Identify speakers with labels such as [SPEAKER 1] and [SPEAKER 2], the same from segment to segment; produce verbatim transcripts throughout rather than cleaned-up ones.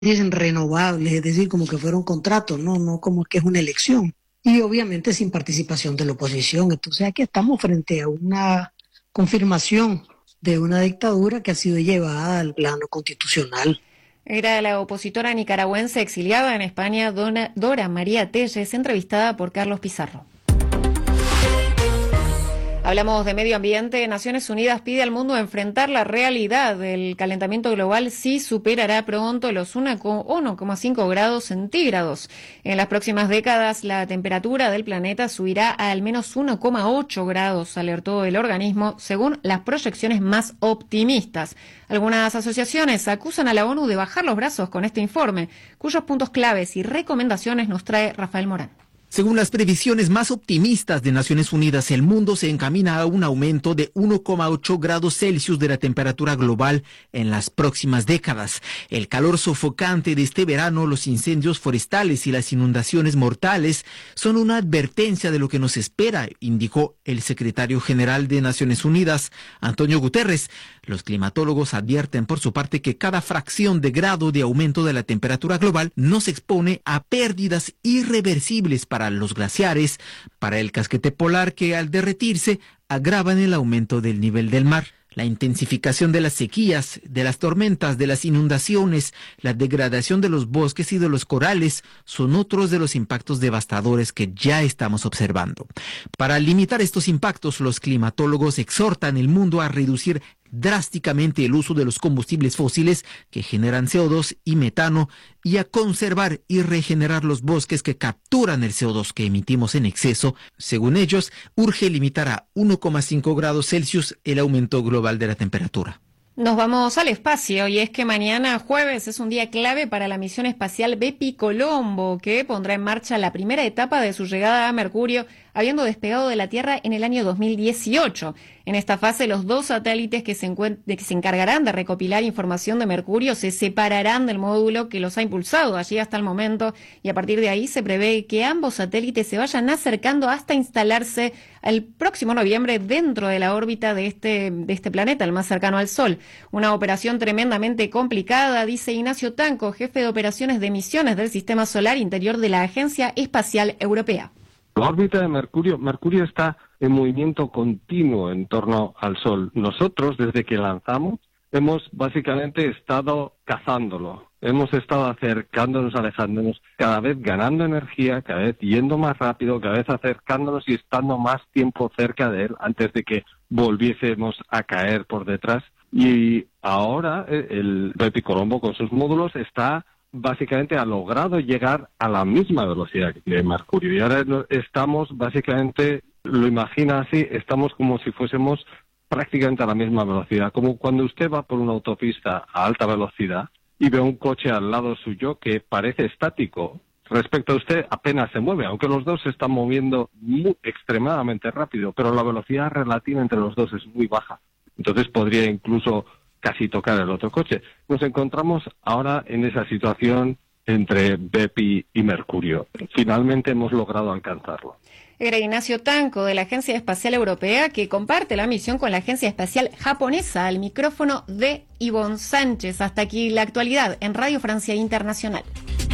[SPEAKER 1] dicen renovables, es decir, como que fueron contratos, no, no como que es una elección. Y obviamente sin participación de la oposición. Entonces aquí estamos frente a una confirmación de una dictadura que ha sido llevada al plano constitucional.
[SPEAKER 2] Era la opositora nicaragüense exiliada en España, Dona, Dora María Telles, entrevistada por Carlos Pizarro. Hablamos de medio ambiente. Naciones Unidas pide al mundo enfrentar la realidad del calentamiento global si superará pronto los uno coma cinco grados centígrados. En las próximas décadas, la temperatura del planeta subirá a al menos uno coma ocho grados, alertó el organismo, según las proyecciones más optimistas. Algunas asociaciones acusan a la ONU de bajar los brazos con este informe, cuyos puntos claves y recomendaciones nos trae Rafael Morán.
[SPEAKER 3] Según las previsiones más optimistas de Naciones Unidas, el mundo se encamina a un aumento de uno coma ocho grados Celsius de la temperatura global en las próximas décadas. El calor sofocante de este verano, los incendios forestales y las inundaciones mortales son una advertencia de lo que nos espera, indicó el secretario general de Naciones Unidas, Antonio Guterres. Los climatólogos advierten por su parte que cada fracción de grado de aumento de la temperatura global nos expone a pérdidas irreversibles para para los glaciares, para el casquete polar que al derretirse agravan el aumento del nivel del mar. La intensificación de las sequías, de las tormentas, de las inundaciones, la degradación de los bosques y de los corales son otros de los impactos devastadores que ya estamos observando. Para limitar estos impactos, los climatólogos exhortan al mundo a reducir drásticamente el uso de los combustibles fósiles que generan C O dos y metano y a conservar y regenerar los bosques que capturan el C O dos que emitimos en exceso. Según ellos, urge limitar a uno coma cinco grados Celsius el aumento global de la temperatura.
[SPEAKER 2] Nos vamos al espacio y es que mañana jueves es un día clave para la misión espacial Bepi Colombo, que pondrá en marcha la primera etapa de su llegada a Mercurio, habiendo despegado de la Tierra en el año dos mil dieciocho. En esta fase, los dos satélites que se, encuent- que se encargarán de recopilar información de Mercurio se separarán del módulo que los ha impulsado allí hasta el momento, y a partir de ahí se prevé que ambos satélites se vayan acercando hasta instalarse el próximo noviembre dentro de la órbita de este, de este planeta, el más cercano al Sol. Una operación tremendamente complicada, dice Ignacio Tanco, jefe de operaciones de misiones del Sistema Solar Interior de la Agencia Espacial Europea.
[SPEAKER 4] La órbita de Mercurio, Mercurio está en movimiento continuo en torno al Sol. Nosotros, desde que lanzamos, hemos básicamente estado cazándolo. Hemos estado acercándonos, alejándonos, cada vez ganando energía, cada vez yendo más rápido, cada vez acercándonos y estando más tiempo cerca de él antes de que volviésemos a caer por detrás. Y ahora el Bepi Colombo con sus módulos está básicamente ha logrado llegar a la misma velocidad de Mercurio. Y ahora estamos básicamente, lo imagina así, estamos como si fuésemos prácticamente a la misma velocidad. Como cuando usted va por una autopista a alta velocidad y ve un coche al lado suyo que parece estático. Respecto a usted apenas se mueve, aunque los dos se están moviendo muy, extremadamente rápido, pero la velocidad relativa entre los dos es muy baja. Entonces podría incluso casi tocar el otro coche. Nos encontramos ahora en esa situación entre Bepi y Mercurio. Finalmente hemos logrado alcanzarlo.
[SPEAKER 2] Era Ignacio Tanco, de la Agencia Espacial Europea, que comparte la misión con la Agencia Espacial Japonesa, al micrófono de Ivonne Sánchez. Hasta aquí la actualidad en Radio Francia Internacional.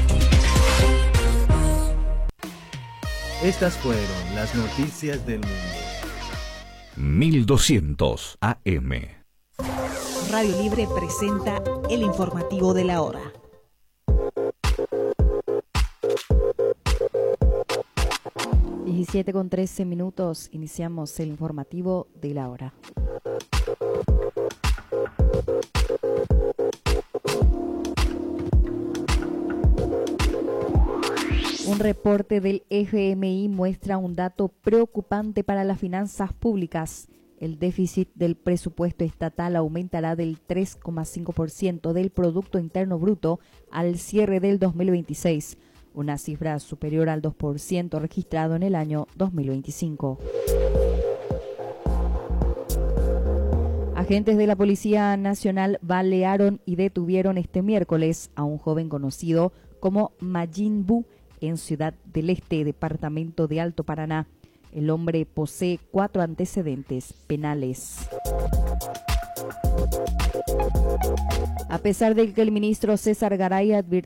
[SPEAKER 5] Estas fueron las noticias del mundo.
[SPEAKER 6] mil doscientos A M.
[SPEAKER 7] Radio Libre presenta el informativo de la hora.
[SPEAKER 8] diecisiete con trece minutos, iniciamos el informativo de la hora. Un reporte del F M I muestra un dato preocupante para las finanzas públicas. El déficit del presupuesto estatal aumentará del tres coma cinco por ciento del Producto Interno Bruto al cierre del dos mil veintiséis, una cifra superior al dos por ciento registrado en el año dos mil veinticinco. Agentes de la Policía Nacional balearon y detuvieron este miércoles a un joven conocido como Majin Buu en Ciudad del Este, departamento de Alto Paraná. El hombre posee cuatro antecedentes penales. A pesar de que el ministro César Garay advirtió